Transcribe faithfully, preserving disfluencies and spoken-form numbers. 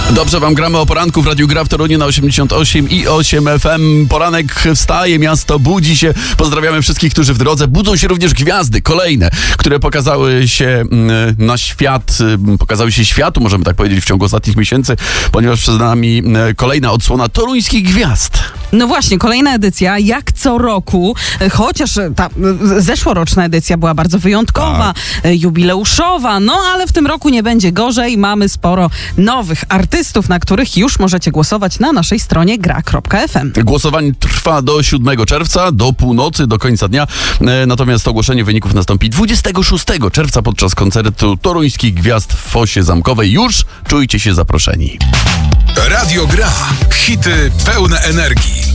Dobrze wam gramy o poranku w Radiu Gra w Toruniu na osiemdziesiąt osiem i osiem F M. Poranek wstaje, miasto budzi się. Pozdrawiamy wszystkich, którzy w drodze. Budzą się również gwiazdy kolejne, które pokazały się na świat, pokazały się światu, możemy tak powiedzieć, w ciągu ostatnich miesięcy, ponieważ przed nami kolejna odsłona toruńskich gwiazd. No właśnie, kolejna edycja, jak co roku, chociaż ta zeszłoroczna edycja była bardzo wyjątkowa, tak. jubileuszowa, no ale w tym roku nie będzie gorzej. Mamy sporo nowych artystów, na których już możecie głosować na naszej stronie gra kropka f m. Głosowanie trwa do siódmego czerwca, do północy, do końca dnia. Natomiast ogłoszenie wyników nastąpi dwudziestego szóstego czerwca podczas koncertu toruńskich gwiazd w Fosie Zamkowej. Już czujcie się zaproszeni. Radio Gra. Hity pełne energii.